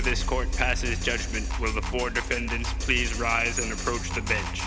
this court passes judgment, will the four defendants please rise and approach the bench?